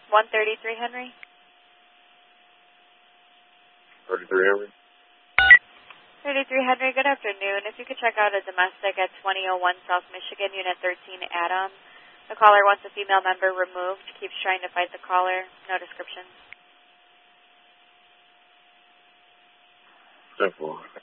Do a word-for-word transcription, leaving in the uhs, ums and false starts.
one thirty-three Henry. thirty-three Henry. thirty-three Henry, good afternoon. If you could check out a domestic at twenty oh one South Michigan, Unit thirteen, Adam. The caller wants a female member removed. Keeps trying to fight the caller. No description. Simple.